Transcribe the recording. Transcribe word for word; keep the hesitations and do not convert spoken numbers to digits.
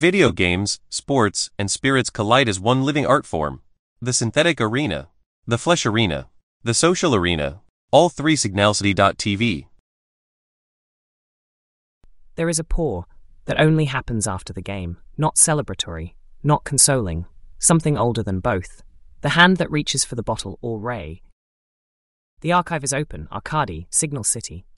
Video games, sports, and spirits collide as one living art form. The synthetic arena, the flesh arena, the social arena, all three Signalcity dot T V. There is a pour that only happens after the game, not celebratory, not consoling, something older than both, the hand that reaches for the bottle or ray. The archive is open, Arcadi, Signal City.